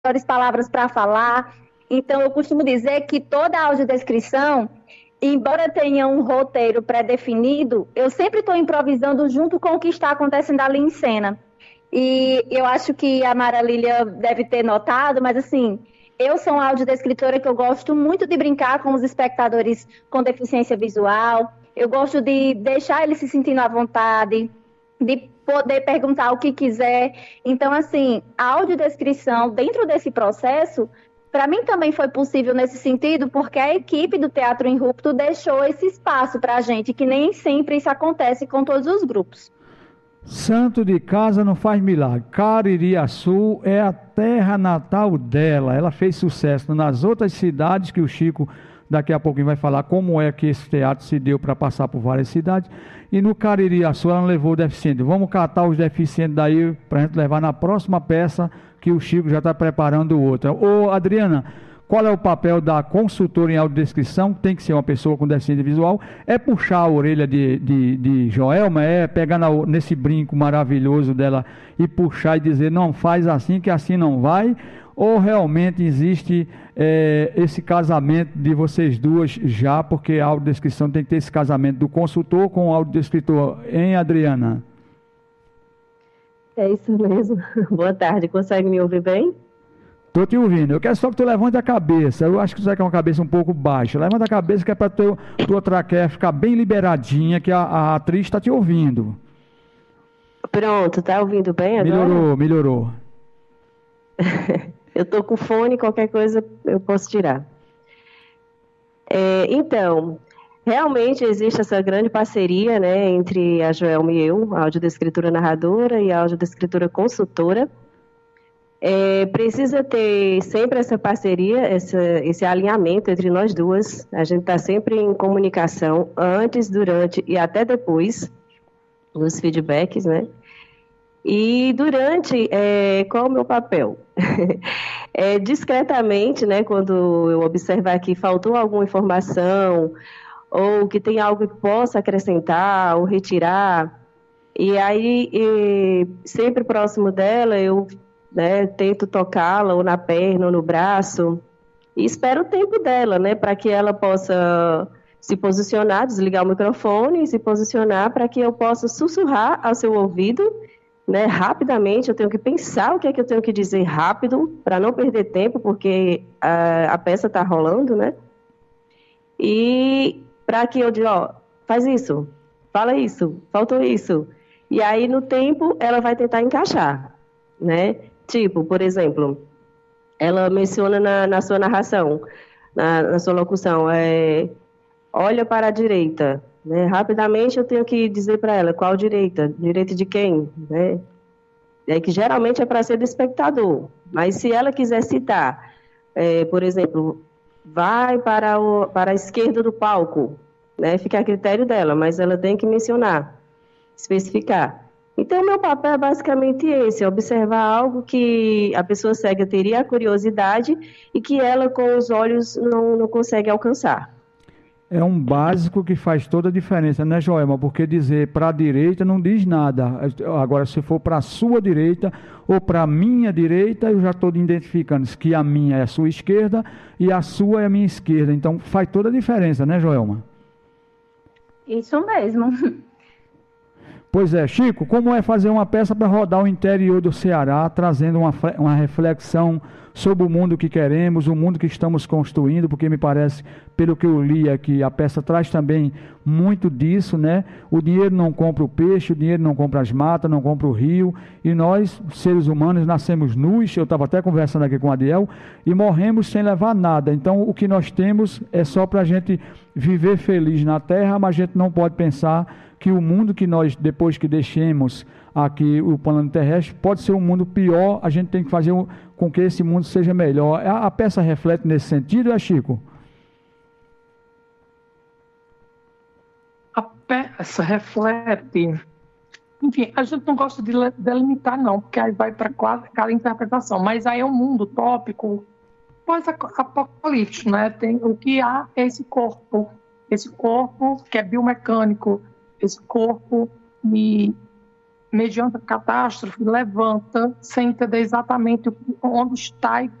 melhores palavras para falar. Então, eu costumo dizer que toda audiodescrição, embora tenha um roteiro pré-definido, eu sempre estou improvisando junto com o que está acontecendo ali em cena. E eu acho que a Mara Lília deve ter notado, mas assim, eu sou uma audiodescritora que eu gosto muito de brincar com os espectadores com deficiência visual. Eu gosto de deixar eles se sentindo à vontade, de poder perguntar o que quiser. Então, assim, a audiodescrição dentro desse processo, para mim também foi possível nesse sentido, porque a equipe do Teatro em Rupto deixou esse espaço para a gente, que nem sempre isso acontece com todos os grupos. Santo de casa não faz milagre. Caririaçu é a terra natal dela. Ela fez sucesso nas outras cidades que o Chico daqui a pouquinho vai falar como é que esse teatro se deu para passar por várias cidades. E no Caririaçu ela não levou o deficiente. Vamos catar os deficientes daí para a gente levar na próxima peça que o Chico já está preparando outra. Ô Adriana, qual é o papel da consultora em audiodescrição? Tem que ser uma pessoa com deficiência visual. É puxar a orelha de Joelma, é pegar nesse brinco maravilhoso dela e puxar e dizer, não, faz assim que assim não vai? Ou realmente existe esse casamento de vocês duas já, porque a audiodescrição tem que ter esse casamento do consultor com o audiodescritor, hein, Adriana? É isso mesmo. Boa tarde, consegue me ouvir bem? Estou te ouvindo. Eu quero só que tu levante a cabeça. Eu acho que tu está com a cabeça um pouco baixa. Levanta a cabeça que é para tua traqueia ficar bem liberadinha, que a atriz está te ouvindo. Pronto, tá ouvindo bem agora? Melhorou. Eu estou com fone, qualquer coisa eu posso tirar. Então, realmente existe essa grande parceria, né, entre a Joelma e eu, a audiodescritora narradora e a audiodescritora consultora. Precisa ter sempre essa parceria, esse alinhamento entre nós duas. A gente está sempre em comunicação, antes, durante e até depois dos feedbacks, né? E durante, qual é o meu papel? Discretamente, né, quando eu observar que faltou alguma informação, ou que tem algo que possa acrescentar ou retirar, e aí, sempre próximo dela, eu tento tocá-la ou na perna ou no braço e espero o tempo dela, né, para que ela possa se posicionar, desligar o microfone e se posicionar para que eu possa sussurrar ao seu ouvido, né, rapidamente. Eu tenho que pensar o que é que eu tenho que dizer rápido para não perder tempo, porque a peça está rolando, né, e para que eu diga, ó, faz isso, fala isso, faltou isso, e aí no tempo ela vai tentar encaixar, né. Tipo, por exemplo, ela menciona na sua narração, na sua locução, olha para a direita, né? Rapidamente eu tenho que dizer para ela qual direita, direita de quem, né? Que geralmente é para ser do espectador, mas se ela quiser citar, por exemplo, vai para a esquerda do palco, né? Fica a critério dela, mas ela tem que mencionar, especificar. Então, o meu papel é basicamente esse, observar algo que a pessoa cega teria a curiosidade e que ela, com os olhos, não consegue alcançar. É um básico que faz toda a diferença, né, Joelma? Porque dizer para a direita não diz nada. Agora, se for para a sua direita ou para a minha direita, eu já estou identificando que a minha é a sua esquerda e a sua é a minha esquerda. Então, faz toda a diferença, né, Joelma? Isso mesmo. Pois é, Chico, como é fazer uma peça para rodar o interior do Ceará, trazendo uma reflexão sobre o mundo que queremos, o mundo que estamos construindo, porque me parece, pelo que eu li aqui, a peça traz também muito disso, né? O dinheiro não compra o peixe, o dinheiro não compra as matas, não compra o rio, e nós, seres humanos, nascemos nus, eu estava até conversando aqui com o Adiel, e morremos sem levar nada. Então, o que nós temos é só para a gente viver feliz na Terra, mas a gente não pode pensar que o mundo que nós, depois que deixemos aqui o plano terrestre, pode ser um mundo pior. A gente tem que fazer com que esse mundo seja melhor. A peça reflete nesse sentido, Chico? A peça reflete... Enfim, a gente não gosta de delimitar, não, porque aí vai para cada interpretação. Mas aí é um mundo utópico, pós-apocalíptico, né? Tem, o que há é esse corpo que é biomecânico, esse corpo mediante a catástrofe, levanta sem entender exatamente onde está e